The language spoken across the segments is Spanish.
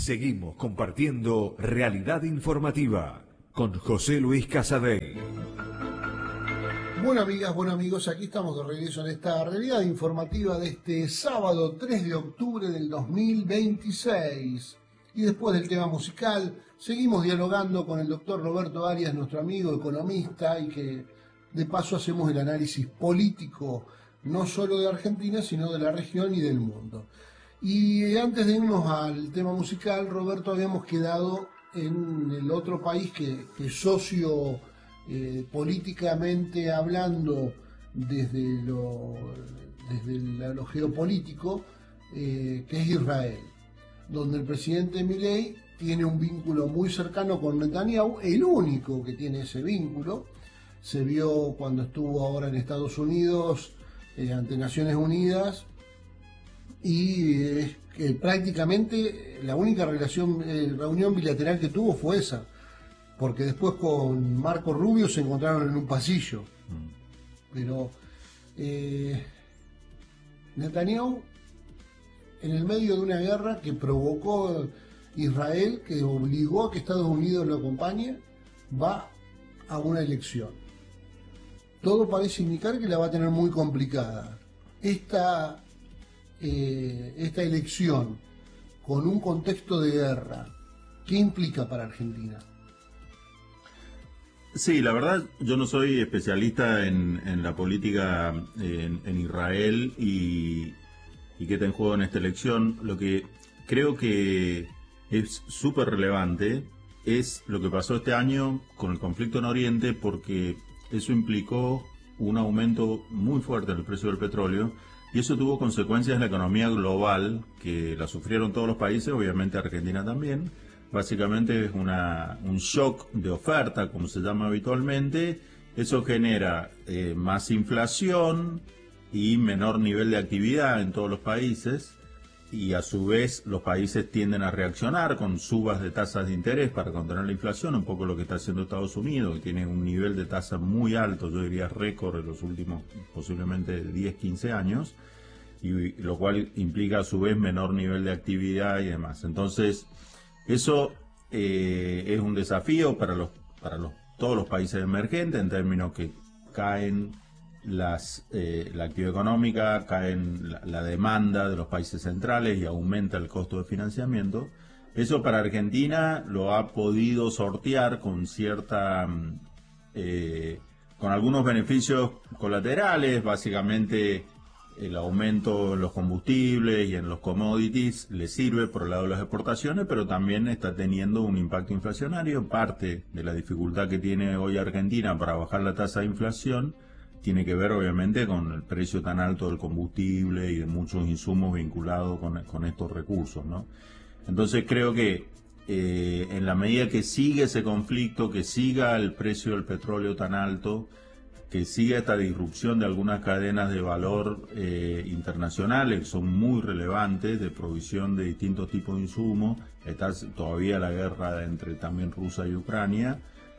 Seguimos compartiendo Realidad Informativa con José Luis Casadei. Bueno, amigas, bueno amigos, aquí estamos de regreso en esta realidad informativa de este sábado 3 de octubre del 2026. Y después del tema musical, seguimos dialogando con el doctor Roberto Arias, nuestro amigo economista, y que de paso hacemos el análisis político, no solo de Argentina, sino de la región y del mundo. Y antes de irnos al tema musical, Roberto, habíamos quedado en el otro país que es socio políticamente hablando desde lo geopolítico, que es Israel, donde el presidente Milei tiene un vínculo muy cercano con Netanyahu, el único que tiene ese vínculo. Se vio cuando estuvo ahora en Estados Unidos ante Naciones Unidas, y prácticamente la única reunión bilateral que tuvo fue esa, porque después con Marco Rubio se encontraron en un pasillo. Pero Netanyahu, en el medio de una guerra que provocó Israel, que obligó a que Estados Unidos lo acompañe, va a una elección. Todo parece indicar que la va a tener muy complicada. Esta elección, con un contexto de guerra, ¿qué implica para Argentina? Sí, la verdad, yo no soy especialista en la política en Israel y qué está en juego en esta elección. Lo que creo que es súper relevante es lo que pasó este año con el conflicto en Oriente, porque eso implicó un aumento muy fuerte en el precio del petróleo, y eso tuvo consecuencias en la economía global, que la sufrieron todos los países, obviamente Argentina también. Básicamente es un shock de oferta, como se llama habitualmente. Eso genera más inflación y menor nivel de actividad en todos los países, y a su vez los países tienden a reaccionar con subas de tasas de interés para contener la inflación, un poco lo que está haciendo Estados Unidos, que tiene un nivel de tasa muy alto, yo diría récord en los últimos posiblemente 10, 15 años, y lo cual implica a su vez menor nivel de actividad y demás. Entonces, eso es un desafío para todos los países emergentes, en términos que caen la actividad económica, caen la demanda de los países centrales y aumenta el costo de financiamiento. Eso para Argentina lo ha podido sortear con con algunos beneficios colaterales. Básicamente el aumento en los combustibles y en los commodities le sirve por el lado de las exportaciones, pero también está teniendo un impacto inflacionario. Parte de la dificultad que tiene hoy Argentina para bajar la tasa de inflación tiene que ver obviamente con el precio tan alto del combustible y de muchos insumos vinculados con estos recursos, ¿no? Entonces creo que en la medida que sigue ese conflicto, que siga el precio del petróleo tan alto, que siga esta disrupción de algunas cadenas de valor internacionales que son muy relevantes, de provisión de distintos tipos de insumos, está todavía la guerra entre también Rusia y Ucrania,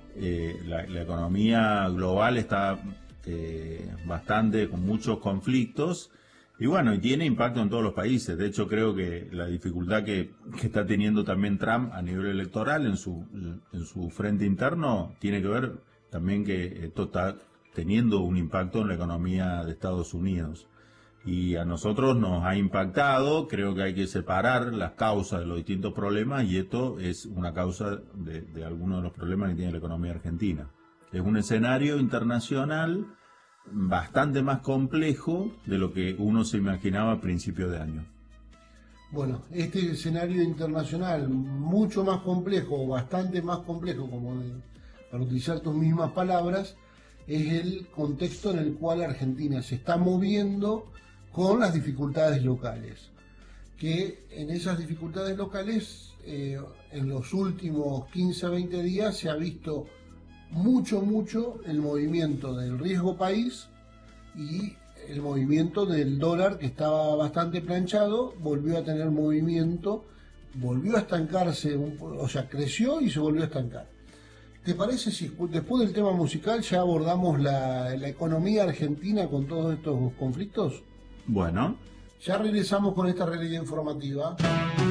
la economía global está bastante con muchos conflictos, y bueno, y tiene impacto en todos los países. De hecho, creo que la dificultad que está teniendo también Trump a nivel electoral en su frente interno tiene que ver también que esto está teniendo un impacto en la economía de Estados Unidos, y a nosotros nos ha impactado. Creo que hay que separar las causas de los distintos problemas, y esto es una causa de algunos de los problemas que tiene la economía argentina. Es un escenario internacional bastante más complejo de lo que uno se imaginaba a principios de año. Bueno, este escenario internacional mucho más complejo, bastante más complejo, para utilizar tus mismas palabras, es el contexto en el cual Argentina se está moviendo con las dificultades locales. Que en esas dificultades locales, en los últimos 15 a 20 días se ha visto mucho el movimiento del riesgo país, y el movimiento del dólar, que estaba bastante planchado, volvió a tener movimiento, volvió a estancarse, o sea, creció y se volvió a estancar. ¿Te parece si después del tema musical ya abordamos la economía argentina con todos estos conflictos? Bueno. Ya regresamos con esta realidad informativa.